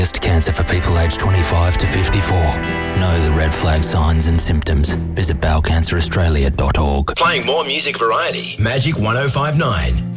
Breast cancer for people aged 25 to 54. Know the red flag signs and symptoms. Visit bowelcanceraustralia.org. Playing more music variety. Magic 105.9.